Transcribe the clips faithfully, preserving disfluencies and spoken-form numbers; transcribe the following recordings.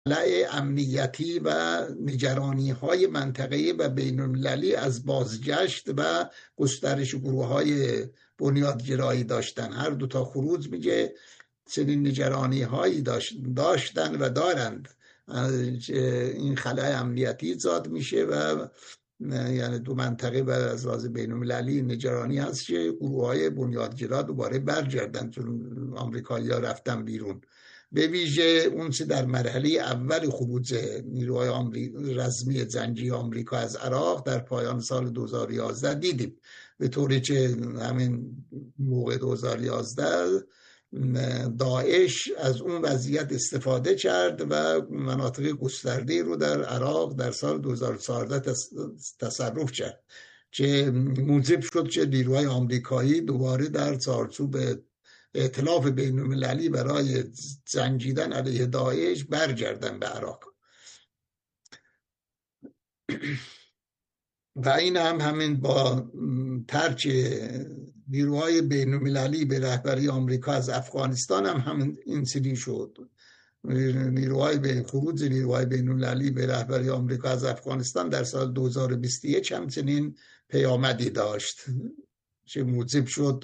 خلأ امنیتی و نگرانی های منطقه‌ای و بین المللی از بازگشت و گسترش گروه های بنیادگرایی داشتن. هر دو تا خروج میگه چنین نگرانی هایی داشتن و دارند. این خلأ امنیتی ایجاد میشه و یعنی دو منطقه و از لحاظ بین المللی نگرانی هست که گروه های بنیادگرا دوباره برگردن، چون آمریکایی‌ها رفتن بیرون. به ویژه اون چه در مرحله اول خروج نیروهای رزمی جنگی آمریکا از عراق در پایان سال دو هزار و یازده دیدیم، به طوری که همین موقع دو هزار و یازده داعش از اون وضعیت استفاده کرد و مناطق گسترده رو در عراق در سال دو هزار و چهارده تصرف کرد که موجب شد که نیروهای آمریکایی دوباره در چارچوب ائتلاف بین المللی برای جنگیدن علیه داعش برگردن به عراق. و این هم همین با ترک نیروهای بین المللی به رهبری آمریکا از افغانستان هم همین این سری شد. نیروهای به خروج نیروهای بین المللی به رهبری آمریکا از افغانستان در سال دو هزار و بیست و یک همچنین پیامدی داشت که موجب شد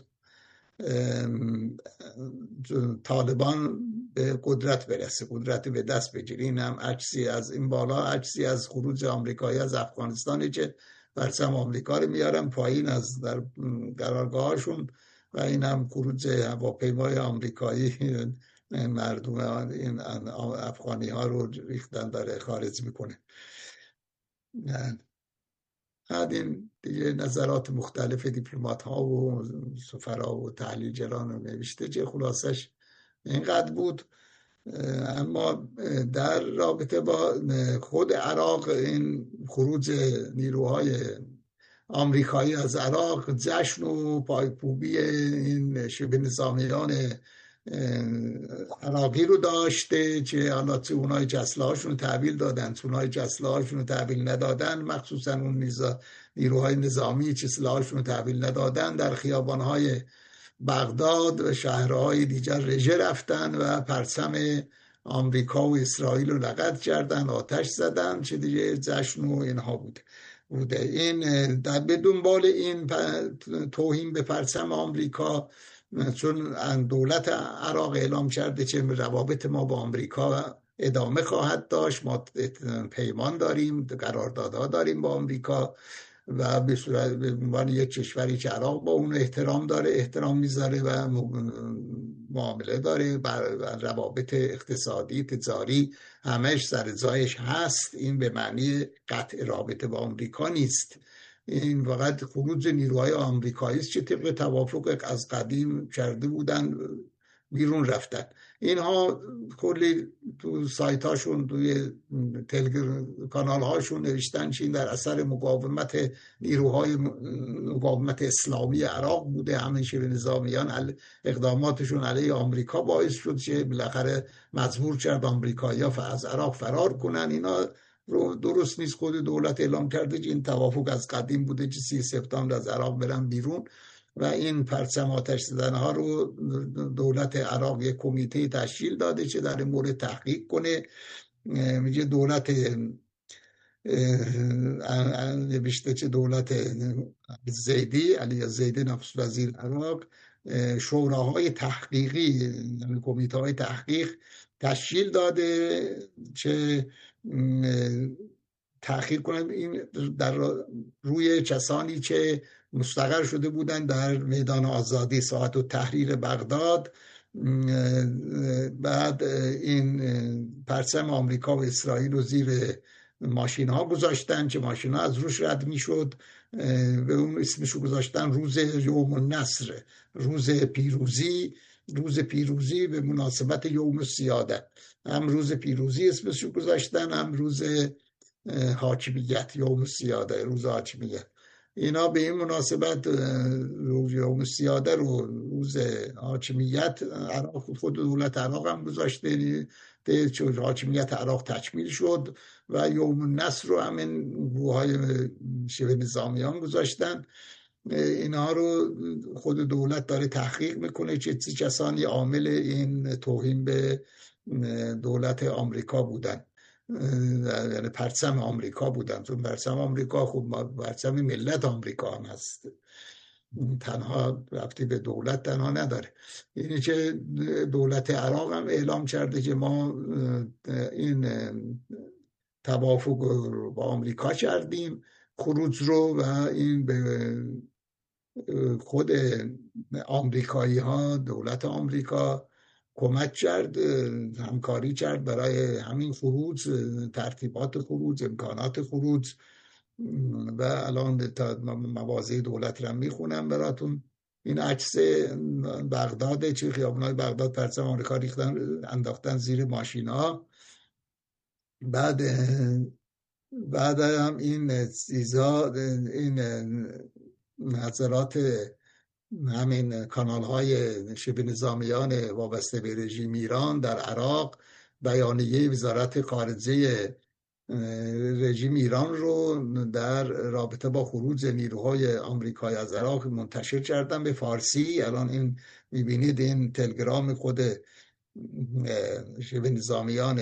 طالبان به قدرت برسه، قدرت به دست بگیره. این هم عکسی از این بالا، عکسی از خروج آمریکایی از افغانستانی که پرچم آمریکا رو میارن پایین از در قرارگاهشون، و این هم خروج هواپیمای آمریکایی مردم این افغانی ها رو ریختن داره خارج میکنه. این دیگه نظرات مختلف دیپلمات ها و سفرا و تحلیلگران رو نوشته که خلاصش اینقدر بود. اما در رابطه با خود عراق، این خروج نیروهای آمریکایی از عراق جشن و پایکوبی این شبه نظامیان عراقی رو داشته که حالا چه اونایی که اسلحه‌هاشون رو تحویل دادن، چه اونایی که اسلحه‌هاشون رو تحویل ندادن، مخصوصا اون نیروهای نظامی که اسلحه‌هاشون رو تحویل ندادن در خیابان‌های بغداد و شهرهای دیگر رژه رفتن و پرچم آمریکا و اسرائیل رو لغت کردن، آتش زدن، چه دیگه جشن و اینها بوده بوده این در بدون بال این توهین به پرچم آمریکا، چون دولت عراق اعلام کرده که روابط ما با آمریکا ادامه خواهد داشت، ما پیمان داریم، قراردادها داریم با آمریکا و به صورت به عنوان یک کشوری که عراق با اون احترام داره، احترام میذاره و معامله داره، روابط اقتصادی تجاری همش سر جایش هست. این به معنی قطع رابطه با آمریکا نیست، این فقط خروج نیروهای آمریکایی است که طبق توافق از قدیم کرده بودن بیرون رفتن. اینها کلی تو سایت هاشون، توی تلگرام کانال هاشون نوشتن که این در اثر مقاومت نیروهای مقاومت اسلامی عراق بوده، همین شبه نظامیان اقداماتشون علیه آمریکا باعث شد که بالاخره مجبور کرد آمریکایی‌ها از عراق فرار کنن. اینا رو درست نیست. خود دولت اعلام کرده که این توافق از قدیم بوده که سی سپتامبر از عراق برن بیرون و این پرچم آتش زدن ها رو دولت عراق یک کمیته تشکیل داده که در این مورد تحقیق کنه. میگه دولت نوشته که دولت زیدی علی زیدی نخست وزیر عراق شوراهای تحقیقی، یعنی کمیته های تحقیق تشکیل داده که تحقیق کنند این در روی کسانی که مستقر شده بودن در میدان آزادی ساعت و تحریر بغداد. بعد این پرچم آمریکا و اسرائیل رو زیر ماشین ها گذاشتن که ماشین ها از روش رد می شد، به اون اسمشو گذاشتن روز یوم النصر، روز پیروزی. روز پیروزی به مناسبت یوم السیاده، هم روز پیروزی اسمشو گذاشتن، هم روز حاکمیت، یوم السیاده، روز حاکمیت. اینا به این مناسبت روز یوم السیاده رو روز حاکمیت عراق، خود دولت عراق هم گذاشته چون حاکمیت عراق تکمیل شد، و یوم النصر رو همین گروه‌های شبه نظامیان گذاشتن. اینا رو خود دولت داره تحقیق میکنه که چه کسانی عامل این توهین به دولت آمریکا بودن. یعنی پرچم آمریکا بودن، چون پرچم آمریکا خب پرچم ملت آمریکا هم هست، تنها ربطی به دولت تنها نداره. اینی که دولت عراق هم اعلام کرده که ما این توافق رو با آمریکا کردیم، خروج رو، و این به خود آمریکایی ها، دولت آمریکا کمک کرد، همکاری کرد برای همین خروج، ترتیبات خروج، امکانات خروج. و الان تا مواضع دولت رو میخونم براتون. این عکس بغداد، چه خیابونای بغداد پرچم آمریکا ریختن انداختن زیر ماشینا. بعد بعد هم این چیزا، این نظرات همین کانال های شبه نظامیان وابسته به رژیم ایران در عراق، بیانیه وزارت خارجه رژیم ایران رو در رابطه با خروج نیروهای آمریکایی از عراق منتشر کردن به فارسی. الان این میبینید، این تلگرام خود شبه نظامیان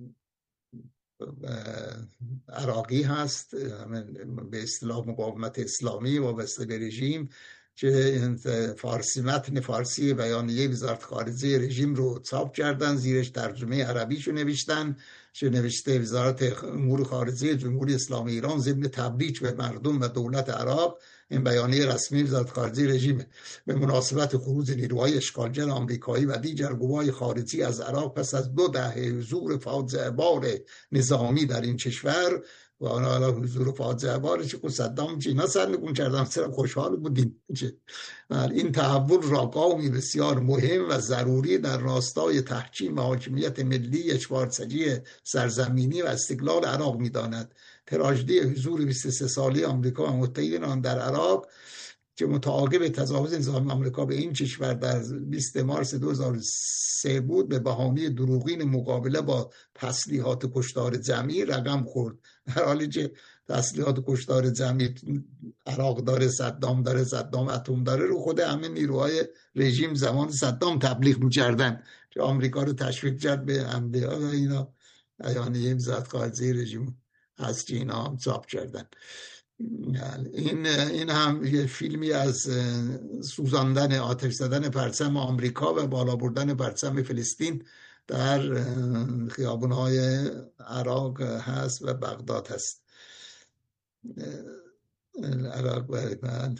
عراقی هست، به اصطلاح مقاومت اسلامی وابسته به رژیم، که فارسی، متن فارسی بیانیه وزارت خارجه رژیم رو چاپ کردن، زیرش ترجمه عربیشو نوشتن، چه نوشته وزارت امور خارجه جمهوری اسلامی ایران ضمن تبریک به مردم و دولت عراق، این بیانیه رسمی وزارت خارجه رژیم، به مناسبت خروج نیروهای اشغالگر آمریکایی و دیگر قوای خارجی از عراق پس از دو دهه حضور فاجعه بار نظامی در این کشور. و آن حالا حضور فاجعه بار چه صدام چینا سرنگون کردن، سر خوشحال بودیم. این تحول را قومی بسیار مهم و ضروری در راستای تحکیم حاکمیت ملی چهارسگی سرزمینی و استقلال عراق می‌داند. تراژدی حضور بیست و سه ساله آمریکا و متحدین آن در عراق که متعاقب تجاوز نظام آمریکا به این کشور در بیست مارس دو هزار و سه بود، به بهانه دروغین مقابله با تسلیحات کشتار جمعی رقم خورد. در حالی که تسلیحات کشتار جمعی عراق داره، صدام داره، صدام اتم داره، رو خود همه نیروهای رژیم زمان صدام تبلیغ می‌کردن که آمریکا رو تشویق کرد به حمله. اینا بیانیه وزارت خارجه رژیم هست که اینا هم چاپ کردن. این این هم یه فیلمی از سوزاندن، آتش زدن پرچم آمریکا و بالا بردن پرچم فلسطین در خیابان‌های عراق هست و بغداد هست. عراق و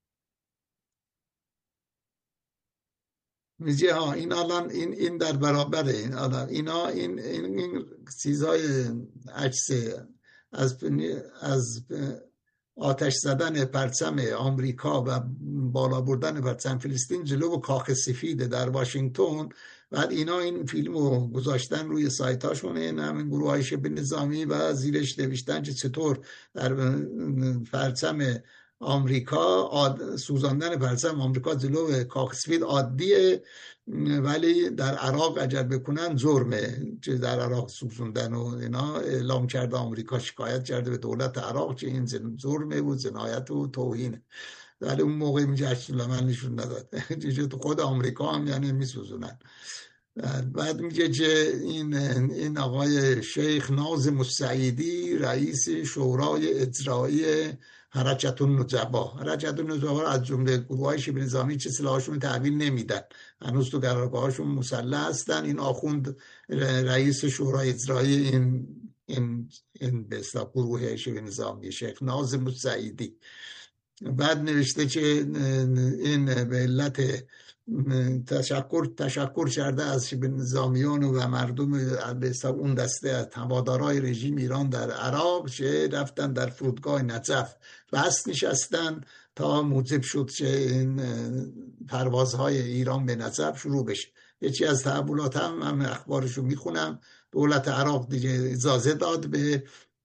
میگه ها این الان این این در برابره این الان اینا این این, این چیزای عکس از از آتش زدن پرچم آمریکا و بالا بردن پرچم فلسطین جلو کاخ سفید در واشنگتن. بعد اینا این فیلمو گذاشتن روی سایتاشون، این همین گروه های شبه نظامی، و زیرش نوشتن که چطور در پرچم آمریکا، سوزاندن پرچم آمریکا جلو کاخ سفید عادیه، ولی در عراق اگر بکنن جرمه، که در عراق سوزوندن و اینا. اعلام کرده آمریکا، شکایت کرده به دولت عراق که این جرمه و جنایت و توهینه، ولی اون موقع میگه من نشون نداد. تو خود آمریکا هم یعنی میسوزونن. بعد میگه که این این آقای شیخ ناظم السعیدی رئیس شورای اجرایی حرکت النجبا، حرکت النجبا از جمله گروه‌های شبه نظامی که سلاحشون تحویل نمیدن، هنوز تو قرارگاهاشون مسلح هستن. این آخوند رئیس شورای اجرایی این این این به اصطلاح گروه شبه نظامی، شیخ ناظم السعیدی. بعد نوشته که این به علت تشکر تشکر کرده از شبه نظامیان و مردم به اون دسته از هوادارهای رژیم ایران در عراق که رفتن در فرودگاه نجف بس نشستن تا موجب شد که این پروازهای ایران به نجف شروع بشه. یکی از تحولات هم, هم اخبارشو میخونم. دولت عراق دیگه اجازه داد به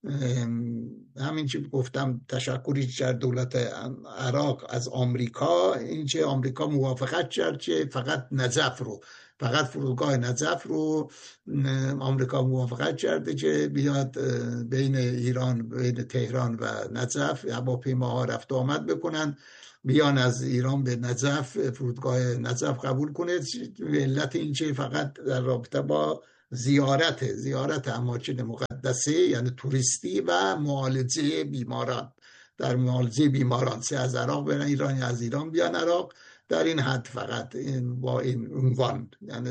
همین چی گفتم، تشکری کرد دولت عراق از آمریکا، این چه آمریکا موافقت کرد که فقط نجف رو، فقط فرودگاه نجف رو آمریکا موافقت کرده که بیاد بین ایران، بین تهران و نجف هواپیماها رفت و آمد بکنن، بیان از ایران به نجف، فرودگاه نجف قبول کنه. به علت این چه فقط در رابطه با زیارت زیارت اماکن مقدسه یعنی توریستی و معالجه بیماران. در معالجه بیماران سه از عراق برن ایران یا از ایران بیان عراق، در این حد فقط این با این عنوان یعنی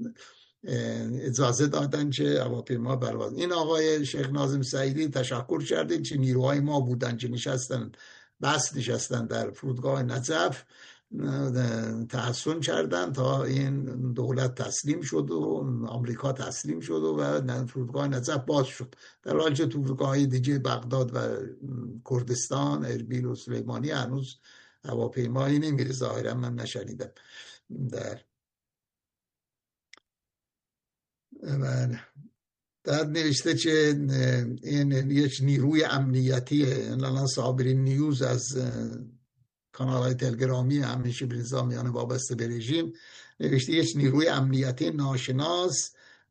اجازه دادن که هواپیما پرواز. این آقای شیخ ناظم سعیدی تشکر کردیم که نیروهای ما بودن که نشستن بس نشستن در فرودگاه نجف، تحسن کردن تا این دولت تسلیم شد و آمریکا تسلیم شد و فرودگاه نجف باز شد، در حالی که فرودگاه دیگه بغداد و کردستان اربیل و سلیمانی هنوز هواپیمایی نمیره ظاهرا، من نشنیدم. در در نوشته که این یک نیروی امنیتی، الان صابرین نیوز از کانال های تلگرامی همیشه به نظامیان وابسته به رژیم نوشته یک نیروی امنیتی ناشناس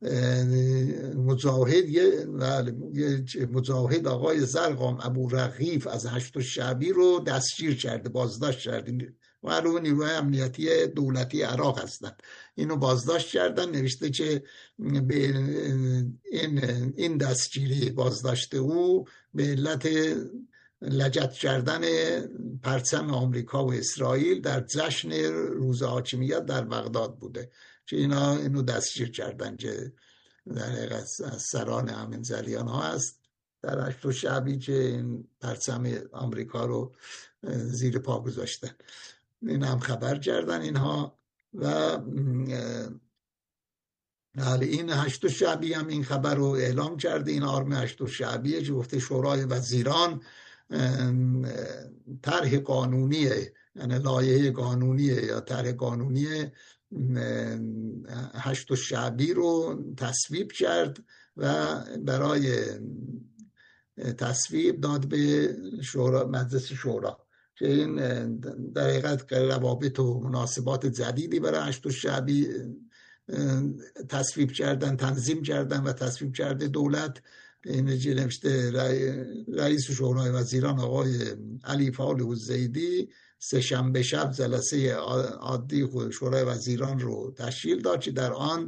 مجاهد یه مجاهد آقای زرقام ابو رغیف از هشت شعبی رو دستگیر کرده، بازداشت کرده. معلومه نیروی امنیتی دولتی عراق هستند، اینو بازداشت کردن. نوشته که به این این دستگیری بازداشت او به علت لجت کردن پرچم آمریکا و اسرائیل در جشن روز حاکمیت در بغداد بوده که اینا اینو دستگیر کردن، که در حقیقت سران همین جریان ها هست در هشت شعبی که این پرچم آمریکا رو زیر پا گذاشتن. این هم خبر کردن اینها. و حالا این هشت شعبی هم این خبر رو اعلام کرده، این آرم هشت شعبیه که گفته شورای وزیران طرح قانونی یعنی لایحه قانونی یا طرح قانونی هشت شعبی رو تصویب کرد و برای تصویب داد به شورا، مجلس شورا، که این در حقیقت روابط و مناسبات جدیدی برای هشت شعبی تصویب کردن، تنظیم کردن و تصویب کرده دولت. این نوشته رئیس شورای وزیران آقای علی فال الزیدی سه شنبه شب جلسه عادی شورای وزیران رو تشکیل داد که در آن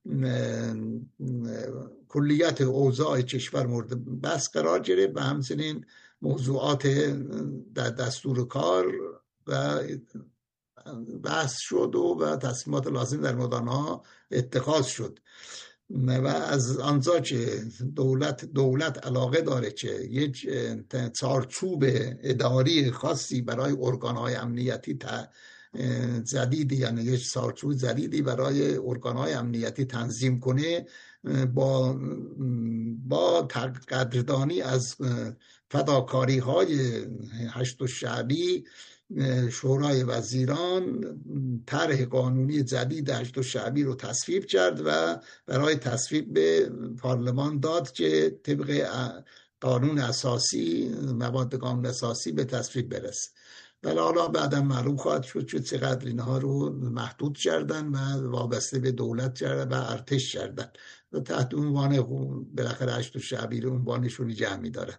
کلیت اوضاع کشور مورد بحث قرار گرفت و همچنین موضوعات در دستور کار و بحث شد و تصمیمات لازم در مورد آنها اتخاذ شد. و از آنجا که دولت دولت علاقه داره که یک چارچوب اداری خاصی برای ارگان‌های امنیتی جدیدی یعنی یک چارچوب جدیدی برای ارگان‌های امنیتی تنظیم کنه، با با قدردانی از فداکاری های هشت شعبی شورای وزیران طرح قانونی جدید هشت شعبی رو تصویب کرد و برای تصویب به پارلمان داد که طبق قانون اساسی مواد قانون اساسی به تصویب برسه. ولی حالا بعدا معلوم خواهد شد که چقدر اینها رو محدود کردن و وابسته به دولت کردن و ارتش کردن و تحت عنوان بالاخره هشت شعبی رو عنوانشون جمعی دارن.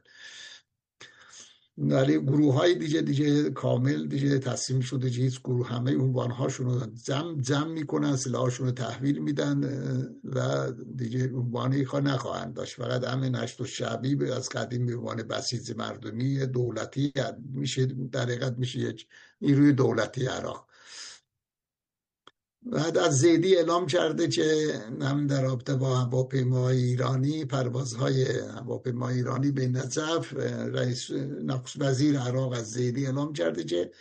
ولی گروه های دیگه دیگه کامل دیگه تصمیم شده که هیچ گروه همه عنوان هاشون رو جمع جمع میکنن، سلاحشون رو تحویل میدن و دیگه عنوانی خواه نخواهند داشت. فقط همین هشت شعبی از قدیم به عنوان بسیج مردمی دولتی میشه، در حقیقت میشه یک نیروی دولتی عراق. بعد از زیدی اعلام کرده که هم در رابطه با هواپیماهای ایرانی، پروازهای هواپیماهای ایرانی به نجف، رئیس نخست وزیر عراق از زیدی اعلام کرده که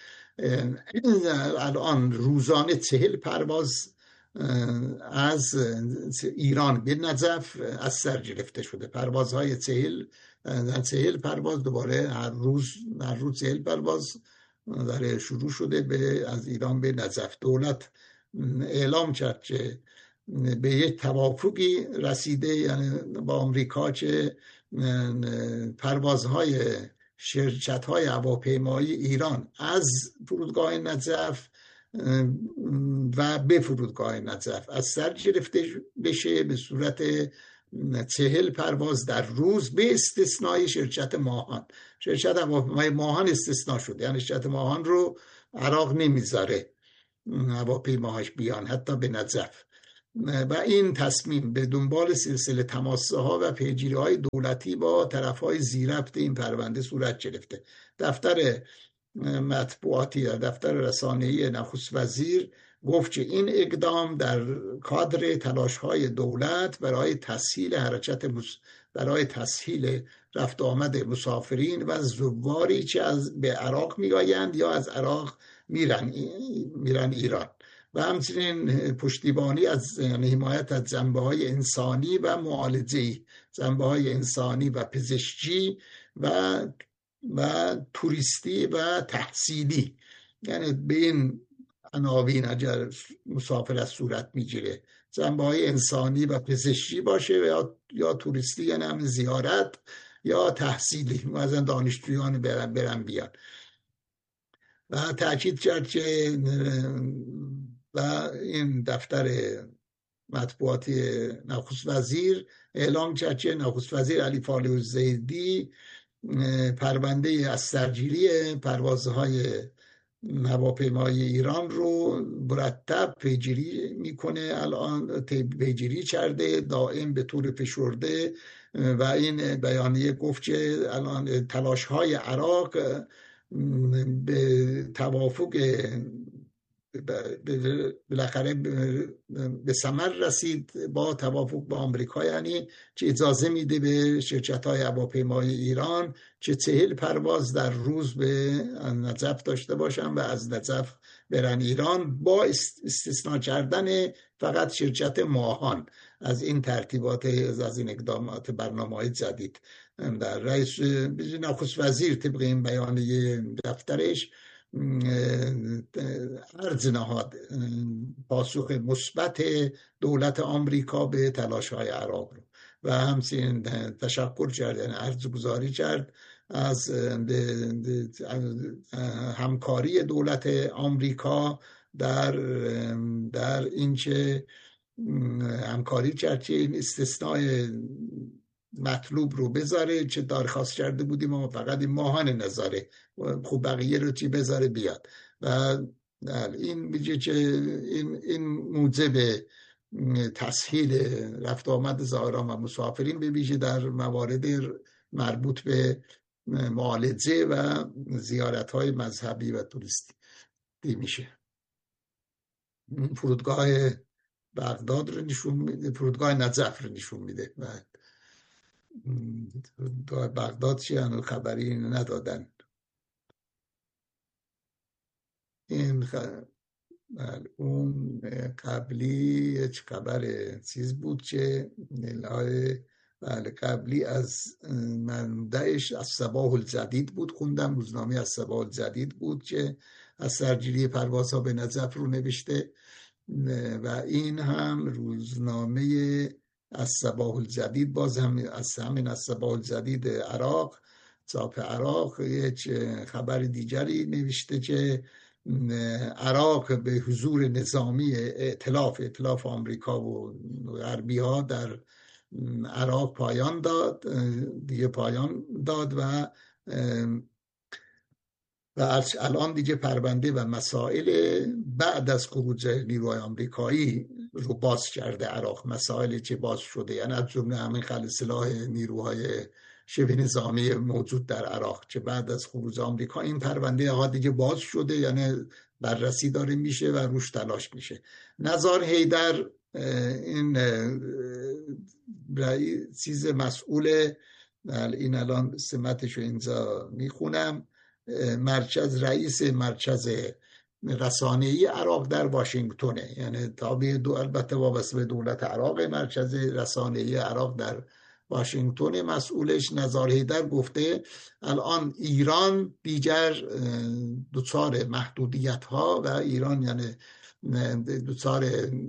الان روزانه چهل پرواز از ایران به نجف از سر گرفته شده. پروازهای چهل چهل پرواز دوباره هر روز هر روز چهل پرواز در شروع شده به از ایران به نجف. دولت اعلام کرد که به یک توافقی رسیده یعنی با آمریکا که پروازهای شرکت‌های هواپیمایی ایران از فرودگاه نجف و به فرودگاه نجف از سر گرفته بشه به صورت چهل پرواز در روز به استثنای شرکت ماهان. شرکت هواپیمای ماهان استثنا شده، یعنی شرکت ماهان رو عراق نمیذاره هواپیماهاش بیان حتی به نجف. و این تصمیم به دنبال سلسله تماس‌ها و پیگیری‌های دولتی با طرف‌های ذی‌ربط این پرونده صورت گرفته. دفتر مطبوعاتی یا دفتر رسانه‌ای نخست وزیر گفت که این اقدام در کادر تلاش‌های دولت برای تسهیل حرکت برای تسهیل رفت آمد مسافرین و زواری که از به عراق می‌آیند یا از عراق میرن میرن ایران و همچنین پشتیبانی از یعنی حمایت از جنبه‌های انسانی و معالجه‌ای، جنبه‌های انسانی و پزشکی و و توریستی و تحصیلی، یعنی به این عناوین اگر مسافرت صورت میگیره جنبه‌های انسانی و پزشکی باشه یا یا توریستی، یعنی هم زیارت یا تحصیلی، مثلا دانشجویان برن برن بیان. و تأکید کرد که و این دفتر مطبوعاتی نخست وزیر اعلام کرد که نخست وزیر علی فالح الزیدی پرونده از سرگیری پروازهای هواپیمای ایران رو مرتب پیگیری میکنه، الان پیگیری کرده دائم به طور فشرده و این بیانیه گفت که الان تلاش های عراق به توافق بالاخره به ثمر رسید با توافق با آمریکا، یعنی که اجازه میده به شرکت‌های هواپیمای ایران که چهل پرواز در روز به نجف داشته باشن و از نجف برن ایران، با استثناء کردن فقط شرکت ماهان از این ترتیبات از این اقدامات برنامه‌های جدید. در رئیس نخست وزیر طبق این بیانیه دفترش عرض نهاد پاسخ مثبت دولت آمریکا به تلاش‌های عراق رو و همچنین تشکر کرد، یعنی عرض گزاری کرد از همکاری دولت آمریکا در در اینکه همکاری کرد که این استثناء مطلوب رو بذاره که درخواست کرده بودیم اما فقط این ماهان نذاره، خب بقیه رو چی بذاره بیاد و این میگه که این این موجب تسهیل رفت آمد زائران و مسافرین به ویژه در موارد مربوط به معالجه و زیارت‌های مذهبی و توریستی میشه. فرودگاه بغداد رو نشون میده، فرودگاه نجف رو نشون میده و بغداد چی هنو خبری ندادن. این خ... اون قبلی چه خبر چیز بود که بله قبلی از منبعش از صباح الجدید بود، خوندم روزنامه از صباح الجدید بود که از سرگیری پروازها به نجف رو نوشته و این هم روزنامه از صباح الجدید باز هم از همین از صباح الجدید عراق چاپ عراق یک خبر دیگری نوشته که عراق به حضور نظامی ائتلاف ائتلاف آمریکا و غربی ها در عراق پایان داد دیگه پایان داد و و الان دیگه پرونده و مسائل بعد از خروج نیروهای آمریکایی رو باز کرده عراق، مسائلی که باز شده یعنی از جمله همین خل سلاح نیروهای شبه نظامی موجود در عراق که بعد از خروج آمریکا این پرونده ها دیگه باز شده، یعنی بررسی داره میشه و روش تلاش میشه. نزار حیدر این چیز مسئول، این الان سمتش رو اینجا میخونم، مرکز رئیس مرکز رسانه‌ای عراق در واشنگتنه، یعنی تابع دو البته وابسته به دولت عراق، مرکز رسانه‌ای عراق در واشنگتن مسئولش نزار حیدر گفته الان ایران دیگر دچار محدودیت ها و ایران یعنی دچار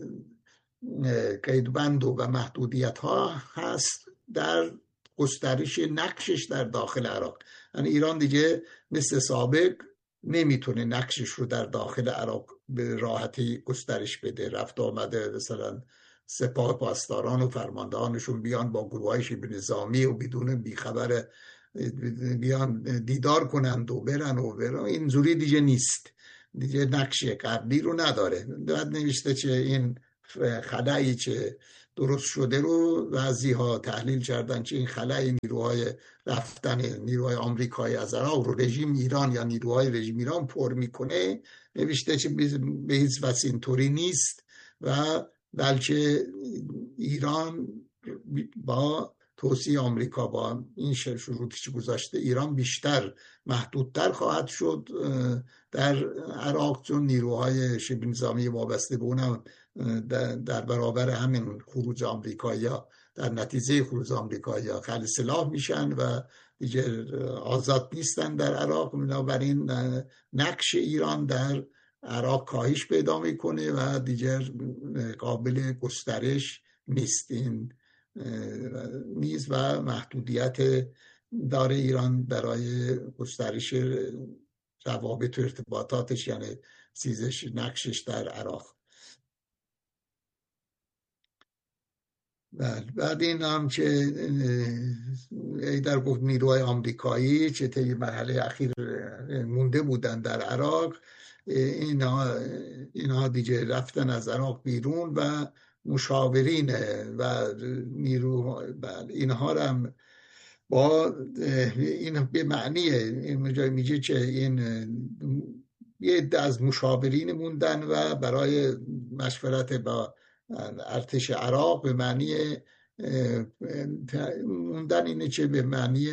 قیدبند و محدودیت ها هست در گسترش نقشش در داخل عراق. یعنی ایران دیگه مثل سابق نمیتونه نقشش رو در داخل عراق به راحتی گسترش بده، رفت آمده مثلا سپاه پاسداران و فرماندهانشون بیان با گروهای شبه نظامی و بدون بیخبر بیان دیدار کنند و برن و برن، اینجوری دیگه نیست، دیگه نقش قبلی رو نداره. بعد نوشته که این خلایی که درست شده رو بعضی ها تحلیل کردن که این خلای نیروهای رفتن نیروهای آمریکایی از عراق رو رژیم ایران یا نیروهای رژیم ایران پر میکنه. نوشته که به هیچ وجه اینطوری نیست و بلکه ایران با توصیه آمریکا با این شروطی که گذاشته ایران بیشتر محدودتر خواهد شد در عراق، چون نیروهای شبه نظامی وابسته به اونم در برابر همین خروج آمریکایی‌ها در نتیجه خروج آمریکایی‌ها خل سلاح میشن و دیگه آزاد نیستن در عراق. بنابراین نقش ایران در عراق کاهش پیدا میکنه و دیگر قابل گسترش نیست این نیز و محدودیت داره ایران برای گسترش روابط و ارتباطاتش، یعنی سیزش نقشش در عراق. بعد این هم که در گفت نیروهای آمریکایی که طی مرحله اخیر مونده بودن در عراق، اینها اینها دیگه رفتن از عراق بیرون و مشاورین و نیرو اینها هم با این به معنی این میگه که این یه عده از مشاورین موندن و برای مشورت با ارتش عراق به معنی موندن اینه که به معنی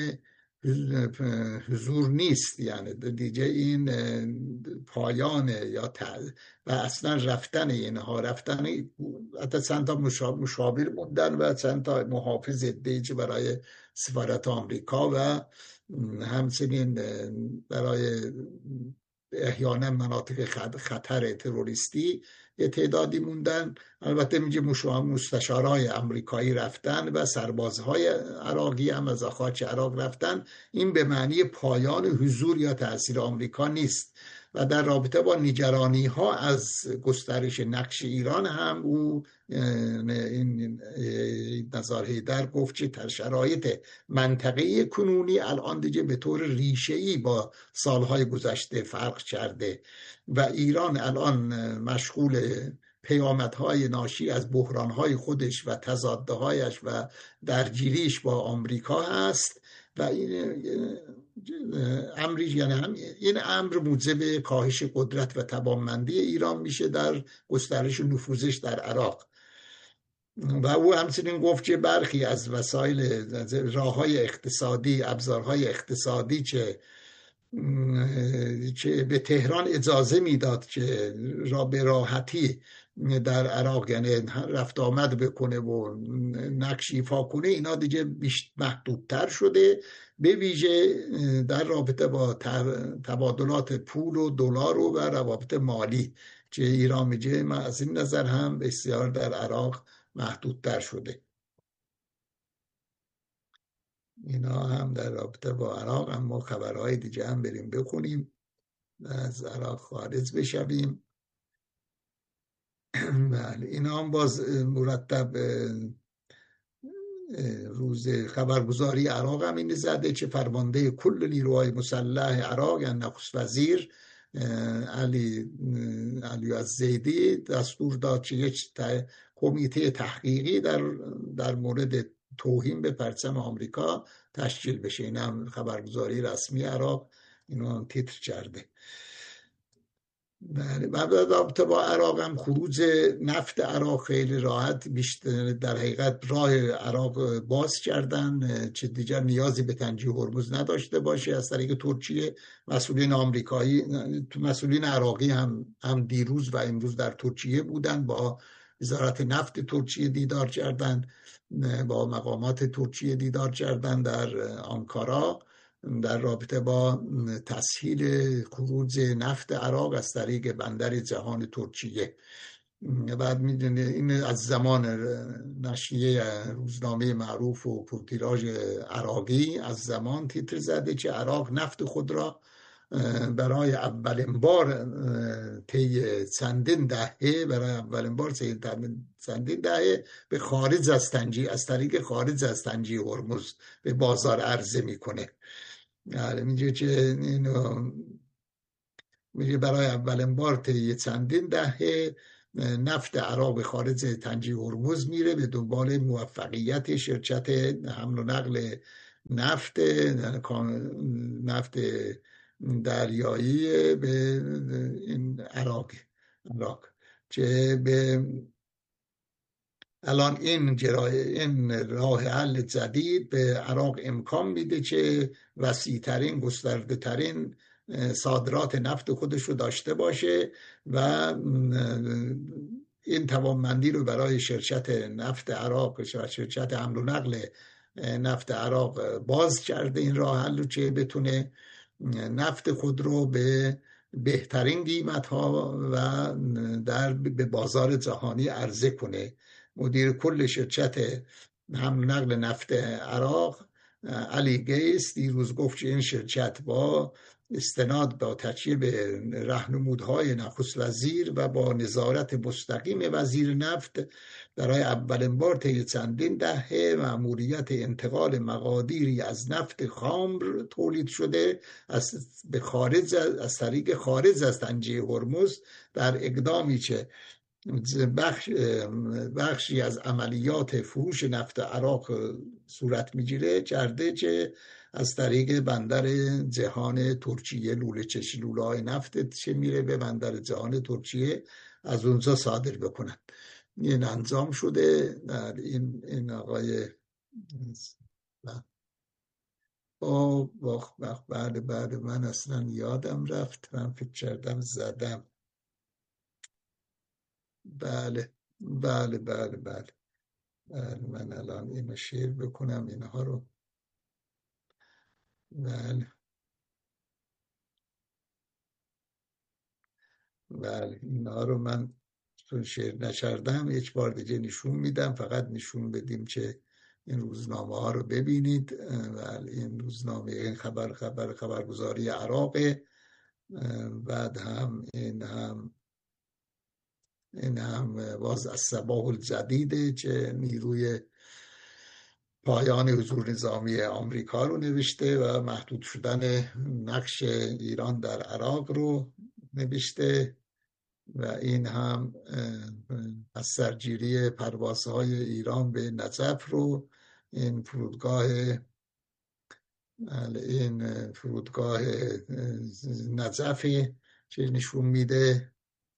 حضور نیست، یعنی دیگه این پایان یا و اصلا رفتن اینها رفتن حتی چند تا مشاور موندن و چند تا محافظ دیگه برای سفارت آمریکا و همچنین برای احیانا مناطق خطر تروریستی یه تعدادی موندن. البته میگه مستشارهای آمریکایی رفتن و سربازهای عراقی هم از خاک عراق رفتن. این به معنی پایان حضور یا تأثیر آمریکا نیست. و در رابطه با نگرانی ها از گسترش نقش ایران هم او این نزار حیدر گفت که در شرایط منطقه کنونی الان دیگه به طور ریشه‌ای با سالهای گذشته فرق کرده و ایران الان مشغول پیامدهای ناشی از بحرانهای خودش و تضادهایش و درگیریش با آمریکا هست و این امری یعنی هم این امر موجب کاهش قدرت و توانمندی ایران میشه در گسترش نفوذش در عراق. و او همچنین گفت که برخی از وسایل راههای اقتصادی ابزارهای اقتصادی که که به تهران اجازه میداد که را به راحتی در عراق یعنی رفت آمد بکنه و نقش ایفا کنه، اینا دیگه محدودتر شده، به ویژه در رابطه با تبادلات پول و دلار و روابط مالی که ایران میگه از این نظر هم بسیار در عراق محدودتر شده. اینا هم در رابطه با عراق. اما خبرهای دیگه هم بریم بخونیم از عراق خارج بشویم. بله اینا هم باز مرتب روز خبرگزاری عراق هم این زده که فرمانده کل نیروهای مسلح عراق یعنی نخست وزیر علی علی الزیدی دستور داد که یک کمیته تحقیقی در در مورد توهین به پرچم آمریکا تشکیل بشه. این هم خبرگزاری رسمی عراق اینو هم تیتر کرده. بعد رابطه با عراق هم خروج نفت عراق خیلی راحت بیشتر در حقیقت راه عراق باز کردن که دیگر نیازی به تنجیه هرمز نداشته باشه از طریق ترکیه. مسئولین آمریکایی مسئولین عراقی هم هم دیروز و امروز در ترکیه بودن، با وزارت نفت ترکیه دیدار کردن، با مقامات ترکیه دیدار کردن در آنکارا در رابطه با تسهیل خروج نفت عراق از طریق بندر جهان ترکیه. بعد میدونه این از زمان نشریه روزنامه معروف و پرتیراژ عراقی از زمان تیتر زده که عراق نفت خود را برای اولین بار طی چندین دهه برای اولین بار طی چندین دهه به خارج از تنجیه از طریق خارج از تنجیه هرمز به بازار عرضه میکنه. یعنی میگه که اینو میگه برای اولین بار طی چندین دهه نفت عراق خارج تنجی هرمز میره به دنبال موفقیت شرکت حمل و نقل نفت نفت دریایی به این عراق عراق که به الان این جرای این راه حل جدید به عراق امکان میده که وسیع ترین گسترده ترین صادرات نفت خودش رو داشته باشه و این توانمندی رو برای شرکت نفت عراق و شرکت حمل و نقل نفت عراق باز کرده این راه حل رو که بتونه نفت خود رو به بهترین قیمت ها و در به بازار جهانی عرضه کنه. مدیر کل شرکت حمل و نقل نفت عراق علی گیس دیروز گفت که این شرکت با استناد با تکیه به راهنمودهای نخست وزیر و با نظارت مستقیم وزیر نفت برای اولین بار طی چندین دهه مأموریت انتقال مقادیری از نفت خام تولید شده از به خارج از طریق خارج از تنجه هرمز در اقدامی که بخش بخشی از عملیات فروش نفت عراق صورت میگیره کرده که از طریق بندر جهان ترکیه لوله چشی لوله های نفت چه میره به بندر جهان ترکیه از اونجا صادر بکنن. این انجام شده در این این آقای با وقت بعد بعد من اصلا یادم رفت، من فکر کردم زدم. بله بله بله بله بله من الان اینو شیر بکنم اینها رو. بله بله اینها رو من چون شیر نشردم یک بار دیگه نشون میدم، فقط نشون بدیم که این روزنامه ها رو ببینید. بله این روزنامه این خبر خبر خبرگزاری عراقه. بعد هم این هم این هم باز از صباح الجدیده که نیروی پایان حضور نظامی آمریکا رو نوشته و محدود شدن نقش ایران در عراق رو نوشته و این هم از سرگیری پروازهای ایران به نجف رو این فرودگاه این فرودگاه نجفی که نشون میده.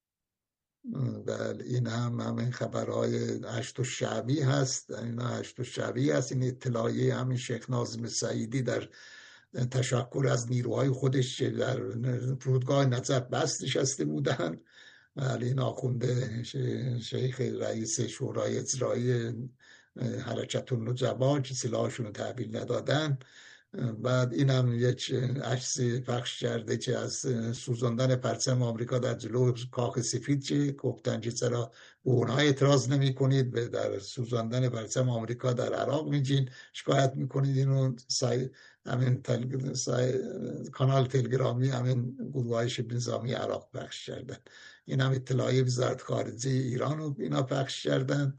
بله این هم همین خبرهای هشت شعبی هست، این هشت شعبی هست. این اطلاعیه همین شیخ ناظم سعیدی در تشکر از نیروهای خودش که در فرودگاه نجف بس نشسته بودن. بله این آخونده شیخ رئیس شورای اجرایی حرکت النجبا که سلاحشون رو تحویل ندادن. بعد این هم یک عکس پخش کرده که از سوزاندن پرچم آمریکا در جلو کاخ سفید که گفتن که چرا به اونها اعتراض نمی کنید، در سوزاندن پرچم آمریکا در عراق میجین شکایت میکنید. اینو سای همین تل... سای... کانال تلگرامی همین گروه های شبه نظامی عراق پخش کردن. این هم اطلاعی وزارت خارجه ایران رو اینا پخش کردن.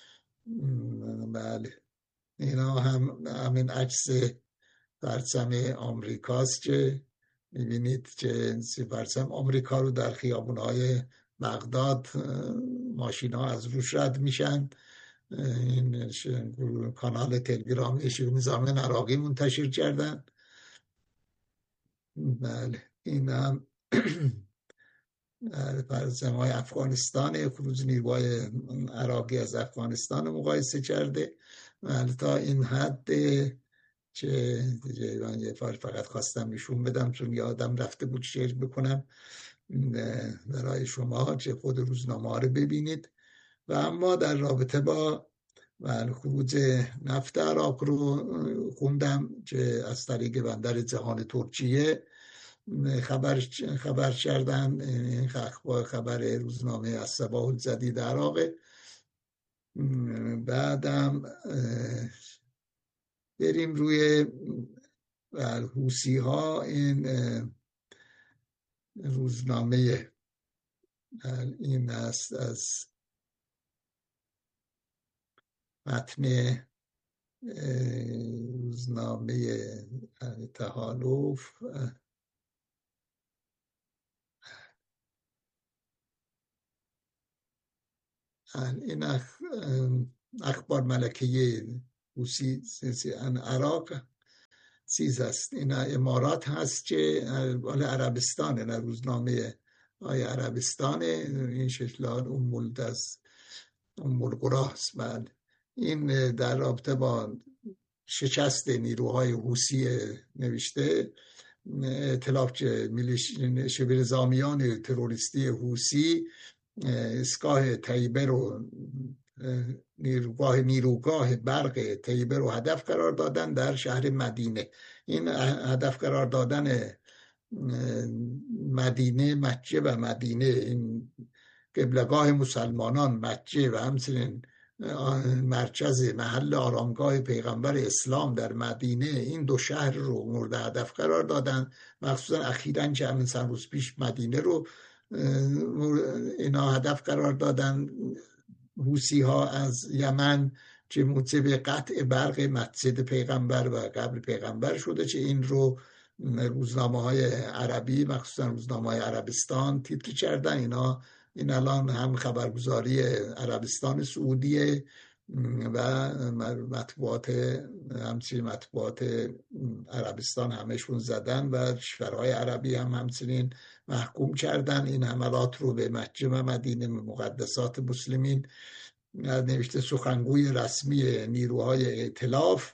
بله اینا هم همین عکس پرچم آمریکاست که میبینید که پرچم آمریکا رو در خیابونهای بغداد ماشین ها از روش رد میشن. این کانال تلگرامی شبه نظامی عراقی منتشر کردن. بله این هم پرچم های افغانستان، خروج نیروهای عراقی از افغانستان رو مقایسه کرده. بله تا این حد که دیگه من یه فقط خواستم نشون بدم چون یادم رفته بود شیر بکنم برای شما که خود روزنامه ها رو ببینید. و اما در رابطه با خروج نفت عراق رو خوندم که از طریق بندر جهان ترکیه خبر خبر کردن. این خبر روزنامه از صباح الجدید عراقه. بعدم بریم روی حوثی ها. این روزنامه این است از متن روزنامه تحالف. این اخبار ملکه حوثی عراق چیز است، این امارات هست که مال عربستانه، نه روزنامه های عربستانه، این شکلان ام الدست ام القراست. بعد این در رابطه با شکست نیروهای حوثی نوشته ائتلاف که شبه نظامیان تروریستی حوثی اسکاه طیبه رو نیروگاه نیروگاه برق طیبه رو هدف قرار دادن در شهر مدینه. این هدف قرار دادن مدینه، مکه و مدینه، این قبلگاه مسلمانان مکه و همچنین مرکز محل آرامگاه پیغمبر اسلام در مدینه، این دو شهر رو مورد هدف قرار دادن. مخصوصا اخیراً که همین چند روز پیش مدینه رو اینا هدف قرار دادن حوثی ها از یمن، که موجب قطع برق مسجد پیغمبر و قبر پیغمبر شده، که این رو روزنامه های عربی مخصوصا روزنامه های عربستان تیتر کردن. اینا این الان هم خبرگزاری عربستان سعودیه و مطبوعات همچنین مطبوعات عربستان همشون زدن و کشورهای عربی هم همچنین محکوم کردن این حملات رو به مکه و مدینه، مقدسات مسلمین. نوشته سخنگوی رسمی نیروهای ائتلاف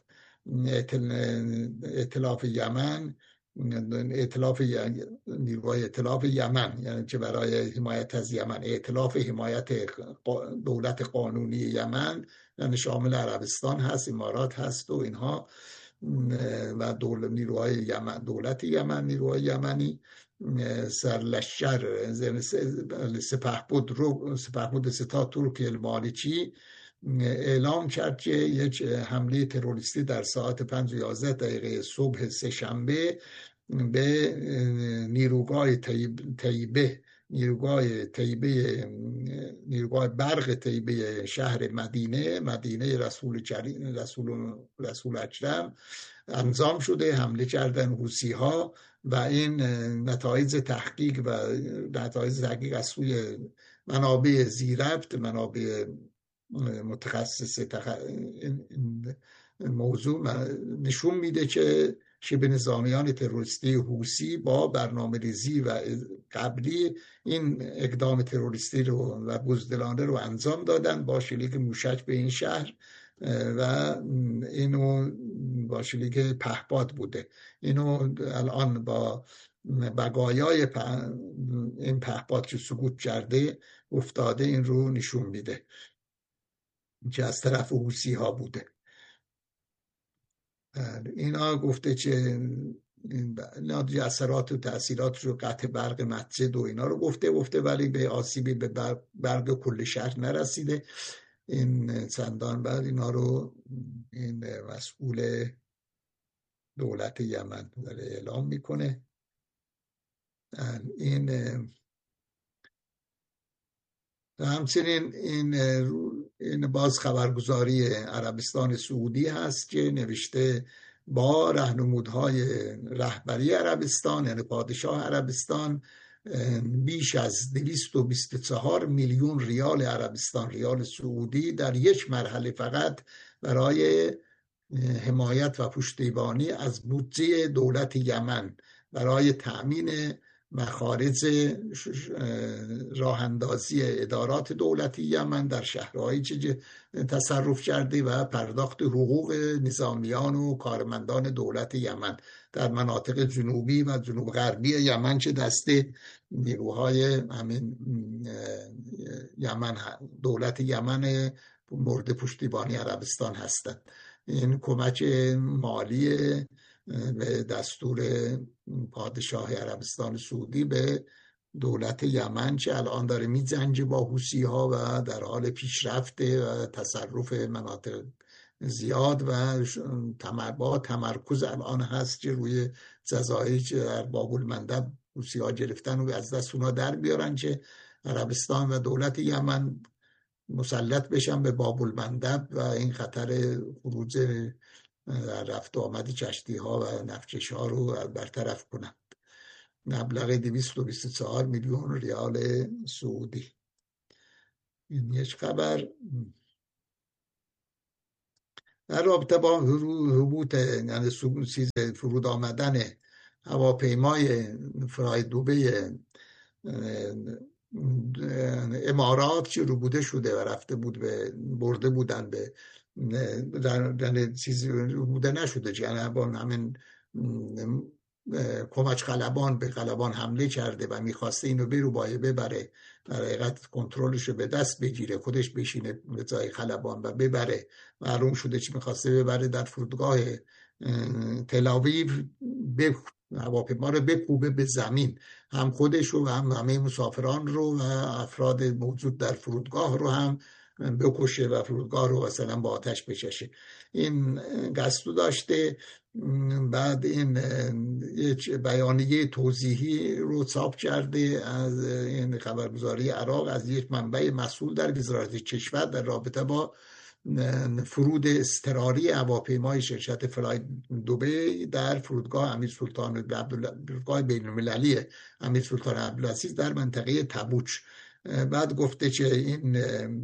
ائتلاف یمن، ائتلاف نیروهای ائتلاف یمن، یعنی که برای حمایت از یمن، ائتلاف حمایت دولت قانونی یمن، یعنی شامل عربستان هست، امارات هست و اینها و دولت نیروهای یمن، دولت یمن، نیروهای یمنی سرلشکر سپهبد رو سپهبد ستاد ترک المالکی اعلام کرد که یک حمله تروریستی در ساعت پنج و یازده دقیقه صبح سه‌شنبه به نیروگاه طیبه نیروگاه طیبه نیروگاه برق طیبه شهر مدینه مدینه رسول کریم رسول رسول اکرم انجام شده. حمله کردن حوثی ها و این نتایج تحقیق و نتایج تحقیق از سوی منابع ذی‌ربط، منابع متخصص تخ... موضوع نشون میده که شبه نظامیان تروریستی حوثی با برنامه ریزی و قبلی این اقدام تروریستی رو و بزدلانه رو انجام دادن با شلیک موشک به این شهر و اینو با شلیک پهپاد بوده. اینو الان با بقایای این پهپاد که سقوط کرده افتاده این رو نشون میده که از طرف حوثی ها بوده. اینا گفته که اثرات و تأثیرات رو قطع برق مسجد و اینا رو گفته گفته ولی به آسیبی به برق, برق کل شهر نرسیده. این چندان بعد اینا رو این مسئول دولت یمن اعلام میکنه. این همچنین این این باز خبرگزاری عربستان سعودی هست که نوشته با راهنمودهای رهبری عربستان، یعنی پادشاه عربستان، بیش از دویست و بیست و چهار میلیون ریال عربستان، ریال سعودی، در یک مرحله فقط برای حمایت و پشتیبانی از بودجه دولت یمن برای تأمین مخارج راهاندازی ادارات دولتی یمن در شهرهایی که تصرف کرده و پرداخت حقوق نظامیان و کارمندان دولت یمن در مناطق جنوبی و جنوب غربی یمن که دست نیروهای همین یمن دولت یمن مورد پشتیبانی عربستان هستند. این کمک مالی به دستور پادشاه عربستان سعودی به دولت یمن که الان داره می‌جنگه با حوثی ها و در حال پیشرفته و تصرف مناطق زیاد و با تمرکز الان هست که روی جزایری که در باب المندب حوثی ها گرفتن و از دست اونها در بیارن که عربستان و دولت یمن مسلط بشن به باب المندب و این خطر خروج رفت و آمد کشتی ها و نفتکش ها رو برطرف کنند. مبلغ دویست و بیست و چهار میلیون ریال سعودی. این یک خبر. در رابطه با هبوط یعنی چیز فرود آمدن هواپیمای فرای دوبه امارات که رو بوده شده و رفته بود به برده بودن به در چیزی رو بوده نشده، یعنی همین کمک خلبان به خلبان حمله کرده و میخواسته اینو برو بایه ببره، در حقیقت کنترلش رو به دست بگیره، خودش بشینه به جای خلبان و ببره. معلوم شده چی میخواسته ببره در فرودگاه تل آویو، به هواپیما رو بکوبه به زمین، هم خودش رو و هم همه مسافران رو و افراد موجود در فرودگاه رو هم بکشه و فرودگاه رو مثلا با آتش بچشه. این قصد داشته. بعد این بیانیه توضیحی رو چاپ کرده از این خبرگزاری عراق از یک منبع مسئول در وزارت کشور در رابطه با فرود اضطراری هواپیمای شرکت فلای دوبه در فرودگاه امیر سلطان عبدالله، فرودگاه بین المللی امیر سلطان عبدالعزیز در منطقه تبوک. بعد گفته که این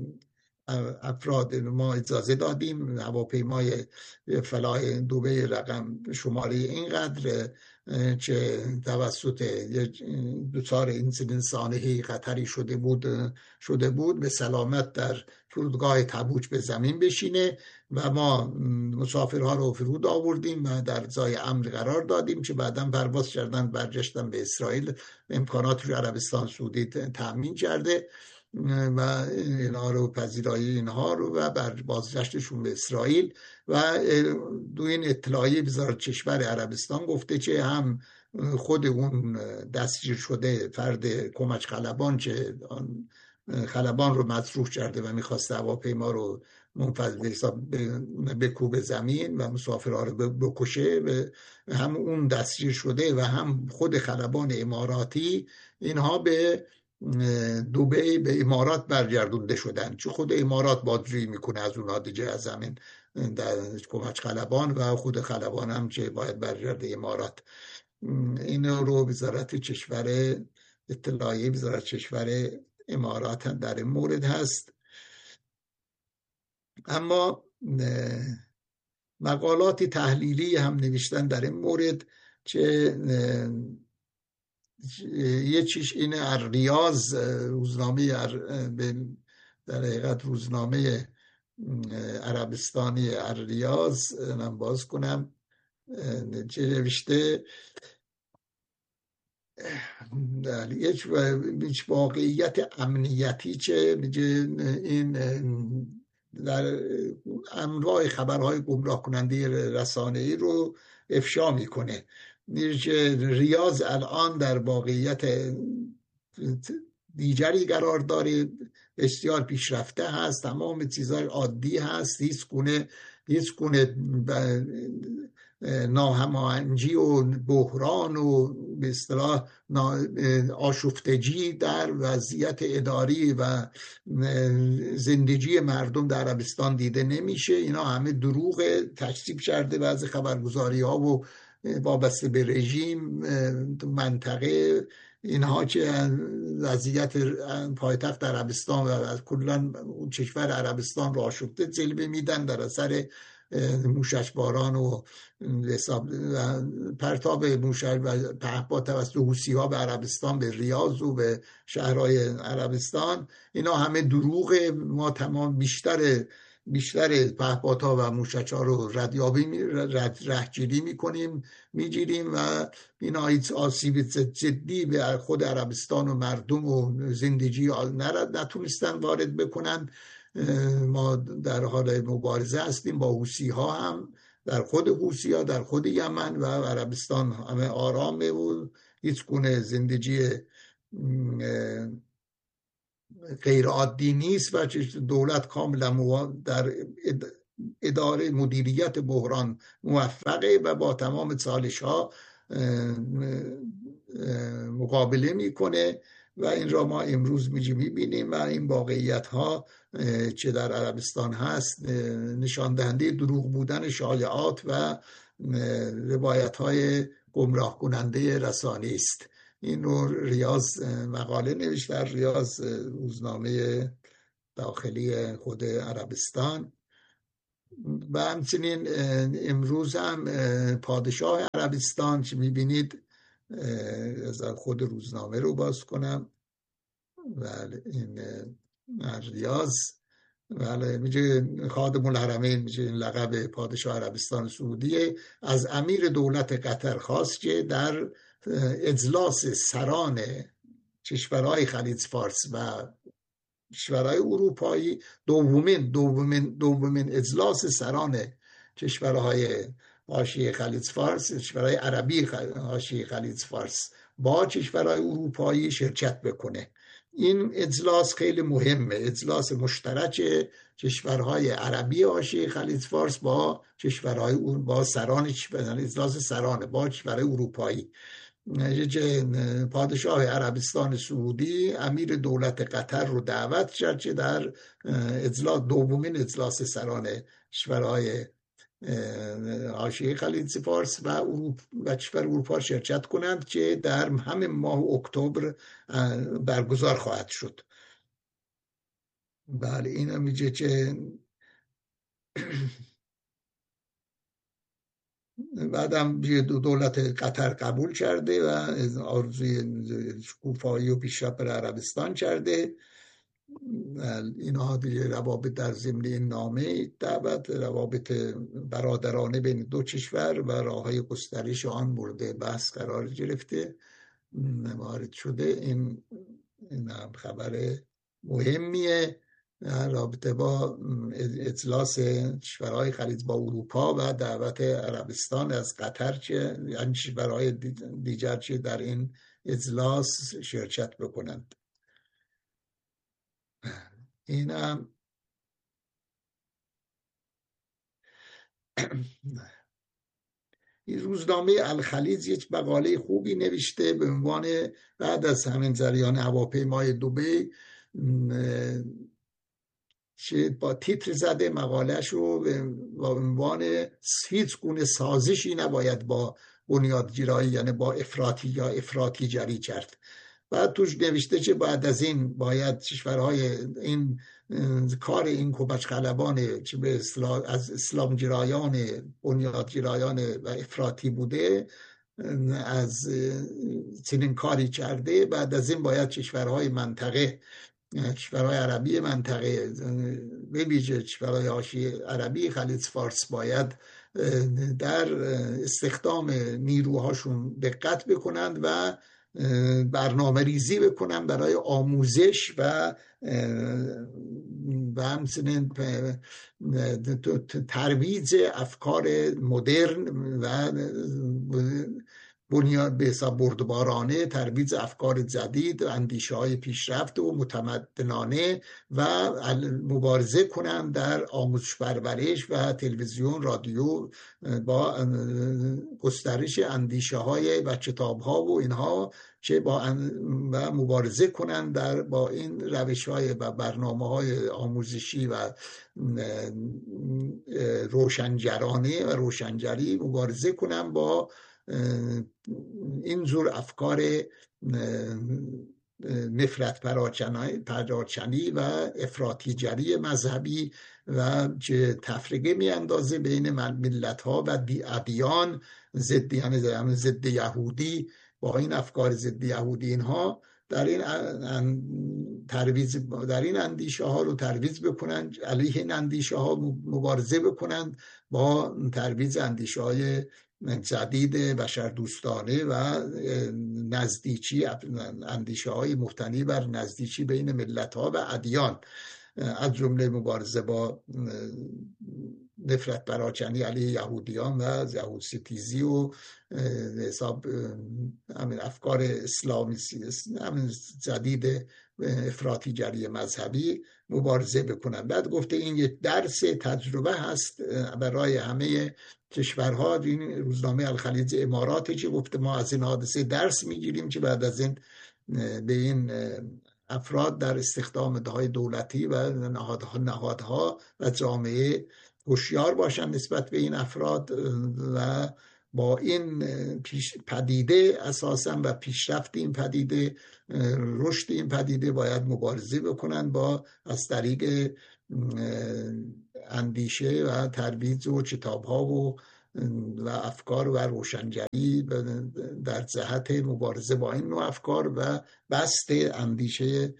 افراد ما اجازه دادیم هواپیمای فلای دوبه رقم شماره اینقدر که توسط دچار اینسیدنت سانحه‌ای خطری شده بود شده بود به سلامت در فرودگاه تبوک به زمین بشینه و ما مسافرها رو فرود آوردیم و در جای امن قرار دادیم که بعداً پرواز کردن برگشتن به اسرائیل. امکانات رو عربستان سعودی تأمین کرده و اینها رو پذیرایی اینها رو و بر بازگشتشون به اسرائیل. و دو این اطلاعیه وزارت کشور عربستان گفته که هم خود اون دستگیر شده فرد کمک خلبان که خلبان رو مطروح کرده و میخواسته هواپیما رو منفذ حساب بکوبه زمین و مسافرها رو بکشه، هم اون دستگیر شده و هم خود خلبان اماراتی اینها به دوبه به امارات برگردونده شدن، چون خود امارات بازجویی میکنه از اونها دیگه، از همین در کمک خلبان و خود خلبان هم که باید برگرده امارات. این رو وزارت کشور اطلاعیه وزارت کشور امارات هم در این مورد هست. اما مقالات تحلیلی هم نوشتن در این مورد که یه چیش اینه، ریاض روزنامه در حقیقت روزنامه عربستانی ریاض من باز کنم چه نوشته، در یک واقعیت امنیتی چه این در انواع خبرهای گمراه کننده رسانه‌ای رو افشا میکنه. ریاض الان در واقعیت دیگری قرار داره، بسیار پیشرفته هست، تمام چیزهای عادی هست، هیچ گونه هیچ گونه ناهماهنگی و بحران و به اصطلاح آشفتگی در وضعیت اداری و زندگی مردم در عربستان دیده نمیشه. اینا همه دروغ تکذیب کرده بعضی خبرگزاری ها و وابسته به رژیم منطقه اینها که وضعیت پایتخت عربستان و از کلا کشور عربستان را آشفته جلوه میدن در اثر موشکباران و حساب پرتاب موشک و پهپاد توسط حوثی‌ها به عربستان، به ریاض و به شهرهای عربستان. اینا همه دروغه. ما تمام بیشتر بیشتر پهپادها و موشک‌ها رو ردیابی رد رهگیری میکنیم میگیریم و اینا هیچ آسیب جدی به خود عربستان و مردم و زندگی نتونستن وارد بکنن. ما در حال مبارزه هستیم با حوثی‌ها، هم در خود حوثی‌ها در خود یمن و عربستان همه آرامه و هیچ گونه زندگی غیر عادی نیست و دولت کاملا در اداره مدیریت بحران موفقه و با تمام چالش‌ها مقابله میکنه و این را ما امروز میبینیم و این واقعیت‌ها که در عربستان هست نشان دهنده دروغ بودن شایعات و روایت‌های گمراه کننده رسانه‌ای است. این رو ریاض مقاله نوشته، ریاض روزنامه داخلی خود عربستان. و همچنین امروز هم پادشاه عربستان که میبینید، از خود روزنامه رو باز کنم، بله این ریاض، بله میگه خادم الحرمین، میگه این لقب پادشاه عربستان سعودیه، از امیر دولت قطر خواست که در اجلاس سران کشورهای خلیج فارس و کشورهای اروپایی، دومین دومین دومین اجلاس سران کشورهای حاشیه خلیج فارس، کشورهای عربی حاشیه خلیج فارس با کشورهای اروپایی شرکت بکنه. این اجلاس خیلی مهمه، اجلاس مشترک کشورهای عربی حاشیه خلیج فارس با کشورهای با سران، اجلاس سرانه با کشورهای اروپایی. پادشاه عربستان سعودی امیر دولت قطر رو دعوت کرد که در اجلاس دومین اجلاس سران کشورهای حاشیه خلیج فارس و اروپا و کشور اروپا شرکت کنند که در همین ماه اکتبر برگزار خواهد شد. بله این هم میگه که بعدم دولت قطر قبول کرده و آرزوی شکوفایی و پیشرفت برای عربستان کرده. اینها دیگه روابط در ضمن این نامه دعوت، روابط برادرانه بین دو کشور و راههای گسترش آن مورد بحث قرار گرفته، وارد شده. این این هم خبر مهمیه در رابطه با اجلاس کشورهای خلیج با اروپا و دعوت عربستان از قطر که یعنی کشورهای دیگر که در این اجلاس شرکت بکنند. این هم این روزنامه الخلیج یک مقاله خوبی نوشته به عنوان بعد از همین جریان هواپیمای دبی، که با تیتر زده مقالهش رو با عنوان هیچ گونه سازشی نباید با بنیادگرایی یعنی با افراطی یا افراطی جری کرد. بعد توش نوشته که بعد از این باید کشورهای این کار این کمک خلبان که به اصطلاح از اسلام گرایان بنیادگرایان و افراطی بوده از چنین کاری کرده، بعد از این باید کشورهای منطقه، کشورهای عربی منطقه به ویژه کشورهای حاشیه عربی خلیج فارس باید در استخدام نیروهاشون دقت بکنند و برنامه ریزی بکنن برای آموزش و و همچنین ترویج افکار مدرن و بنیاد به حساب بردبارانه، ترویج افکار جدید، اندیشه های پیشرفت و متمدنانه و مبارزه کنند در آموزش پرورش و تلویزیون، رادیو با گسترش اندیشه های و کتاب ها و اینها که با و مبارزه کنند در با این روش های و برنامه های آموزشی و روشنگرانه و روشنگری، مبارزه کنند با این جور افکار نفرت پراکنی و افراطیگری مذهبی و که تفرقه می اندازه بین ملت ها و ادیان، ضد یعنی ضد یهودی، با این افکار ضد یهودی اینها در این ترویج در این اندیشه ها رو ترویج بکنن، علیه این اندیشه ها مبارزه بکنن با ترویج اندیشه های جدید بشردوستانه و نزدیکی، اندیشه های مبتنی بر نزدیکی بین ملت ها و ادیان، از جمله مبارزه با نفرت پراکنی علیه یهودیان و یهود ستیزی و حساب همین افکار اسلامی همین جدید افراطیگری مذهبی مبارزه بکنن. بعد گفته این یک درس تجربه هست برای همه کشورها. این روزنامه الخلیج اماراتی که گفته ما از این حادثه درس میگیریم که بعد از این به این افراد در استخدام دهای دولتی و نهادها و جامعه هوشیار باشن نسبت به این افراد و با این پیش پدیده اساسا و پیشرفت این پدیده، رشد این پدیده باید مبارزه بکنن با از طریق اندیشه و ترویج و کتاب ها و و افکار و روشنگری در جهت مبارزه با این نوع افکار و بسط اندیشه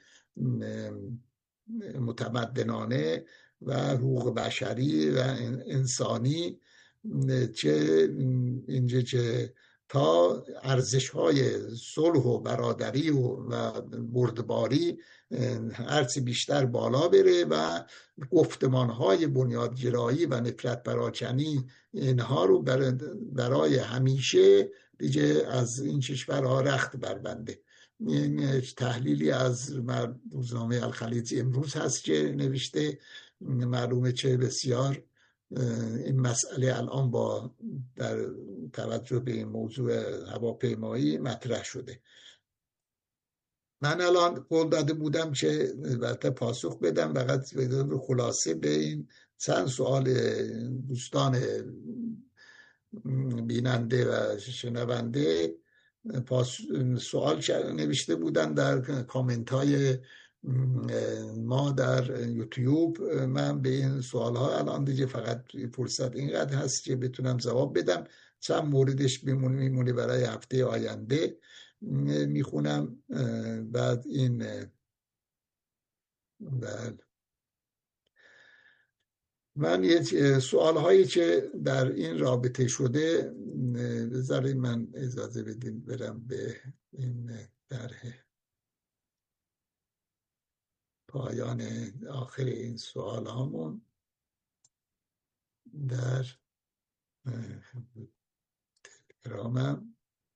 متمدنانه و حقوق بشری و انسانی، چه اینجا چه تا ارزش های صلح و برادری و بردباری هرچی بیشتر بالا بره و گفتمان های بنیادگرایی و نفرت پراکنی اینها رو برای همیشه دیگه از این کشورها رخت بربنده. این تحلیلی از روزنامه الخلیج امروز هست که نوشته، معلومه چه بسیار این مسئله الان با در توجه به این موضوع هواپیمایی مطرح شده. من الان قول داده بودم که البته پاسخ بدم، فقط به خلاصه به این چند سوال دوستان بیننده و شنونده سوال نوشته بودن در کامنت های ما در یوتیوب. من به این سوال ها الان دیگه فقط فرصت اینقدر هست که بتونم جواب بدم. چند موردش میمونه برای هفته آینده میخونم. بعد این بله من یه سوال هایی که در این رابطه شده، بذارید من اجازه بدین برم به این در پایان آخر این سوال هامون در تلگرامم.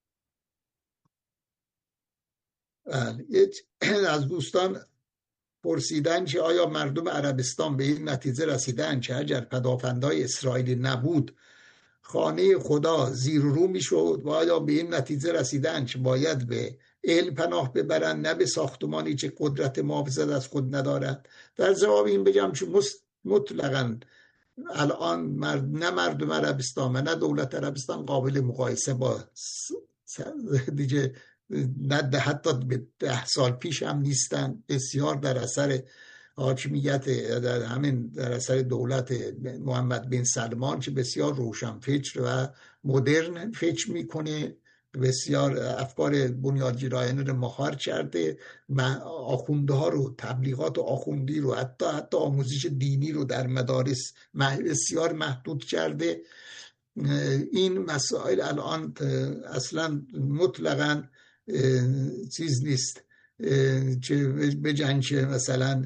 از دوستان پرسیدن که آیا مردم عربستان به این نتیجه رسیدن که اگر پدافندهای اسرائیلی نبود خانه خدا زیر رو می شد و آیا به این نتیجه رسیدن که باید به ال پناه ببرن نه به ساختمانی که قدرت محافظت از خود ندارد؟ در جواب این بگم که مطلقاً الان مرد نه مردم عربستان و نه دولت عربستان قابل مقایسه با دیگه نه حتی به ده سال پیش هم نیستن. بسیار در اثر حاکمیت در همین در اثر دولت محمد بن سلمان که بسیار روشنفکر و مدرن فکر میکنه، بسیار افکار بنیادگرایانه رو مهار کرده، آخونده ها رو، تبلیغات آخوندی رو، حتی حتی آموزش دینی رو در مدارس بسیار محدود کرده. این مسائل الان اصلا مطلقاً چیز نیست که بجن که مثلا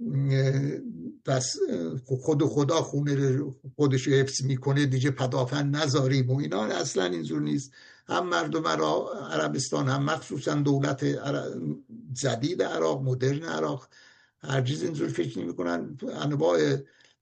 پس خود خدا خونه خودش حفظ میکنه دیگه پدافند نذاریم و اینا، اصلا اینجور نیست. هم مردم عربستان هم مخصوصا دولت جدید عراق، مدرن عراق، هرگز اینجور فکر نمی کنن. انواع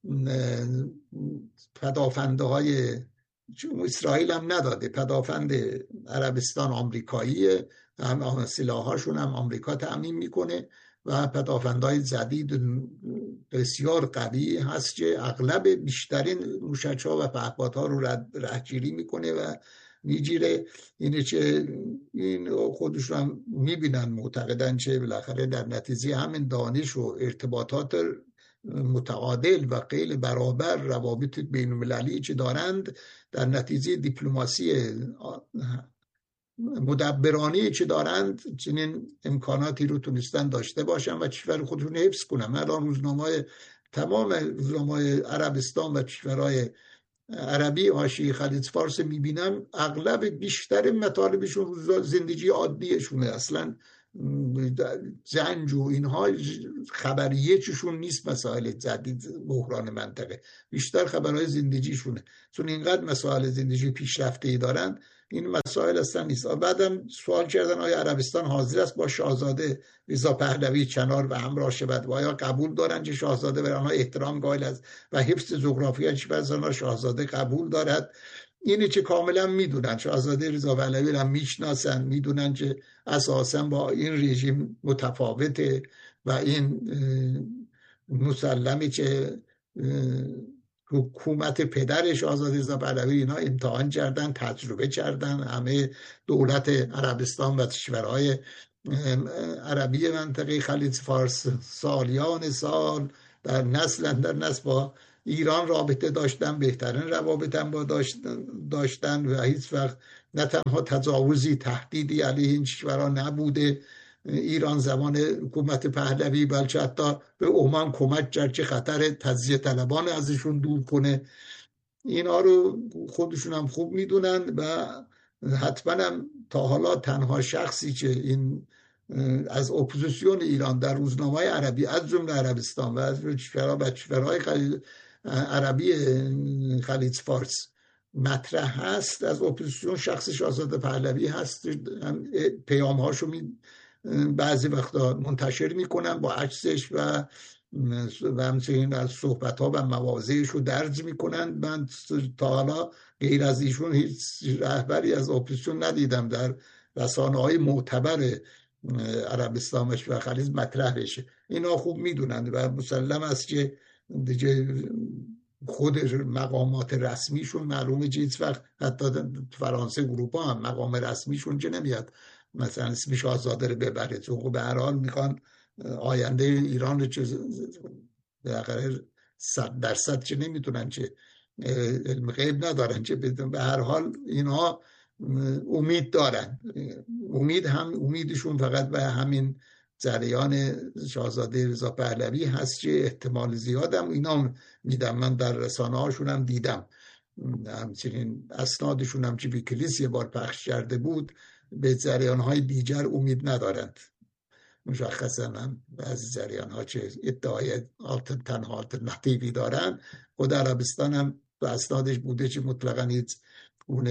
پدافنده های اسرائیل هم نداده، پدافند عربستان آمریکاییه، هم سلاحاشون هم آمریکا تأمین میکنه و پدافندهای جدید بسیار قوی هست که اغلب بیشترین موشک‌ها و پهپادها رو رهگیری میکنه و میگیره. اینه که این خودشون هم میبینن، معتقدن که بالاخره در نتیجه همین دانش و ارتباطات متعادل و غیر برابر روابط بین المللی که دارند، در نتیجه دیپلماسی مدبرانه که دارند، چنین امکاناتی رو تونستن داشته باشن و کشور خودشون حفظ کنن. من الان روزنامه‌های تمام روزنامه‌های عربستان و کشورهای عربی حاشیه خلیج فارس میبینم، اغلب بیشتر مطالبشون زندگی عادیشونه، اصلا جنگ و اینها خبریه چشون نیست. مسائل جدید بحران منطقه بیشتر خبرهای زندگیشونه، چون اینقدر مسائل زندگی پیشرفته‌ای دارن، این مسائل اصلا نیست. بعدم سوال کردن آیا عربستان حاضر است با شاهزاده رضا پهلوی کنار و همراه شود و آیا قبول دارن که شاهزاده بر آنها احترام قائل است و حفظ جغرافیایی که بر آنها شاهزاده قبول دارد. اینه که کاملا میدونن، شاهزاده رضا پهلوی را میشناسن، میدونن که اساسا با این رژیم متفاوته و این مسلمه که حکومت پدرش آزاد رضا پهلوی اینا امتحان کردن، تجربه کردن. همه دولت عربستان و کشورهای عربی منطقه خلیج فارس سالیان سال در نسل در نسل با ایران رابطه داشتن، بهترین روابط هم با داشتن و هیچ وقت نه تنها تجاوزی تهدیدی علیه این کشورها نبوده ایران زمان حکومت پهلوی، بلکه حتی به عمان کمک کرد که خطر تجزیه طلبان ازشون دور کنه. اینا رو خودشون هم خوب میدونن و حتما هم تا حالا تنها شخصی که این از اپوزیسیون ایران در روزنامه‌های عربی از جمله عربستان و از کشورها و کشورهای عربی خلیج فارس مطرح هست از اپوزیسیون شخصش آزاد پهلوی هست. پیام هاشو می بعضی وقتا منتشر میکنن با عکسش و و همچنین از صحبت ها و مواضعش رو درج میکنن. من تا حالا غیر از ایشون هیچ رهبری از اپوزیسیون ندیدم در رسانه های معتبر عربستان و خلیج مطرح بشه. اینا خوب میدونن و مسلم است که دیگه خود مقامات رسمیشون معلومه که هیچ وقت حتی فرانسه اروپا هم مقام رسمیشون که نمیاد مثلا اسمش آزاده رو ببره، چون به هر حال میخوان آینده ایران رو چه در صد درصد چه نمیتونن چه علم غیب ندارن چه بدون. به هر حال اینها امید دارن، امید هم امیدشون فقط به همین جریان شاهزاده رضا پهلوی هست که احتمال زیادم اینا میدم. من در رسانه هاشون هم دیدم، همچنین اسنادشون هم که ویکیلیکس یه بار پخش کرده بود، به جریان های دیگر امید ندارند. مشخصا هم بعضی جریان ها که ادعای تنها آلترناتیوی دارن، خود عربستان هم به اسنادش بوده که مطلقا هیچ اون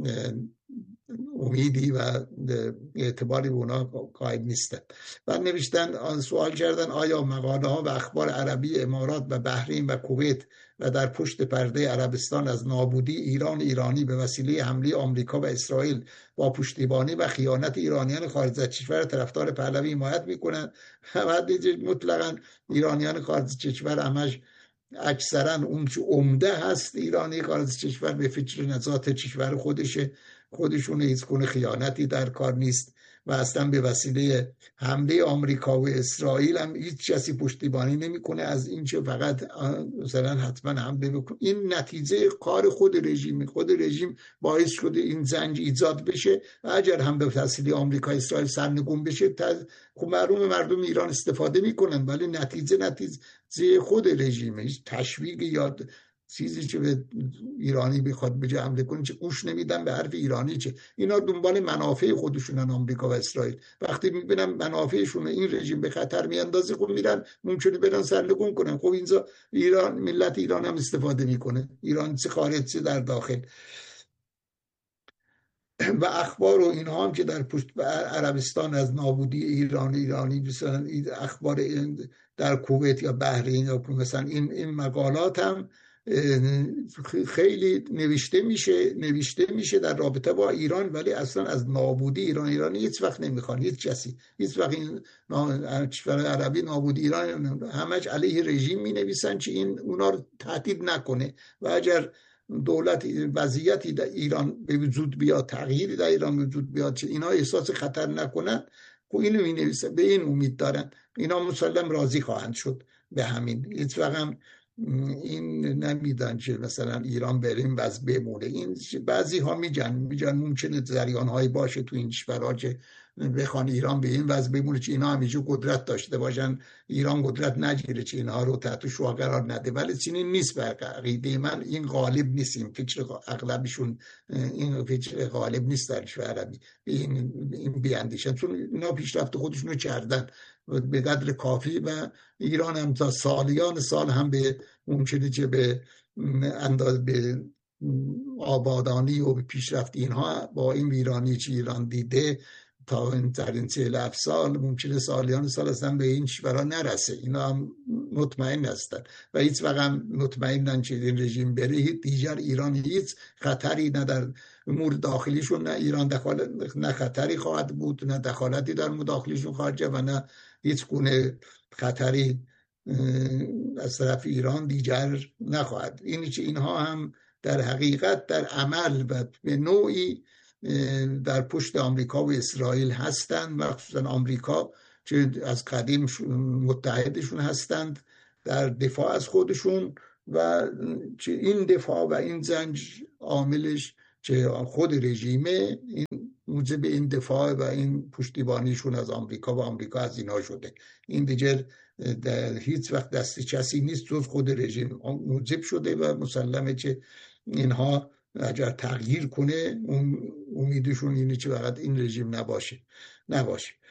امیدی و اعتباری به اونا قائل نیستن. و نوشتن آن سوال کردن آیا مقاله ها و اخبار عربی امارات و بحرین و کویت و در پشت پرده عربستان از نابودی ایران ایرانی به وسیله حمله آمریکا و اسرائیل با پشتیبانی و خیانت ایرانیان خارج از کشور طرفدار پهلوی حمایت میکنند؟ مطلقا ایرانیان خارج از کشور همش اکثرا اون که عمده هست ایرانی خارج از کشور به فکر نجات کشور خودشه، خودشون هیچ گونه خیانتی در کار نیست و اصلا به وسیله حمله آمریکا و اسرائیل هم هیچ کسی پشتیبانی نمیکنه از این که فقط مثلا حتما حمله بکنه. این نتیجه کار خود رژیم، خود رژیم باعث شده این زنج ایجاد بشه و اگر هم به وسیله آمریکا اسرائیل سرنگون بشه خب معلومه مردم ایران استفاده میکنن، ولی نتیجه نتیجه خود رژیمه. هیچ تشویق یا چیزی که به ایرانی بخواد بجا حمله کنه چه گوش نمیدن به حرف ایرانی. چه اینا دنبال منافع خودشونن آمریکا و اسرائیل. وقتی میبینن منافعشون این رژیم به خطر میاندازه خب میرن ممکنه برن سرنگون کنن. خب اینجا ایران، ملت ایران هم استفاده میکنه، ایران چه خارج چه در داخل. و اخبار و اینها هم که در پشت عربستان از نابودی ایران ایرانی مثلا اخبار در کویت یا بحرین یا مثلا این این مقالات هم خیلی نوشته میشه نوشته میشه در رابطه با ایران، ولی اصلا از نابودی ایران ایرانی هیچ وقت نمیخوان، هیچ کسی هیچ وقت این کشور عربی نابودی ایران همش علیه رژیم مینویسن که این اونا رو تهدید نکنه و اگر دولت وضعیتی در ایران به وجود بیاد، تغییری در ایران به وجود بیاد که اینا احساس خطر نکنن، خب اینو مینویسن، به این امید دارن. اینا مسلم راضی خواهند شد به همین. هیچ وقت هم این نمیدن که مثلا ایران بریم وضع بمونه. این بعضی ها میگن میگن ممکنه جریان هایی باشه تو این کشورها که بخوان ایران به این وضع بمونه که اینا همیشه قدرت داشته باشن، ایران قدرت نگیره که اینها رو تحت شعاع قرار نده. ولی چنین نیست. به عقیده من این غالب نیست، این فکر اغلبشون این فکر غالب نیست در کشور عربی این این بیاندیشن، چون اینا پیشرفت خودشونو کردن به قدر کافی و ایران هم تا سالیان سال هم به ممکنه که به انداز به آبادانی و به پیشرفت اینها با این ویرانی که ایران دیده تا این در این چهل سال ممکنه سالیان سال اصلا به این کشورها نرسه. اینا هم مطمئن هستن و هیچ وقت هم مطمئنن که این رژیم بره دیگر ایران هیچ خطری نه در امور داخلیشون نه ایران دخالت نه خطری خواهد بود، نه دخالتی در مداخلشون خواهد و نه هیچ گونه خطری از طرف ایران دیگر نخواهد. این چه اینها هم در حقیقت در عمل و به نوعی در پشت آمریکا و اسرائیل هستند، مخصوصا آمریکا چه از قدیم متحدشون هستند در دفاع از خودشون، و چه این دفاع و این زنج عاملش چه خود رژیمه این موجب این دفاع و این پشتیبانیشون از آمریکا و آمریکا از اینها شده. این دیگر در هیچ وقت دست کسی نیست جز خود رژیم موجب شده و مسلمه که اینها اگر تغییر کنه اون امیدشون اینه که فقط این رژیم نباشه نباشه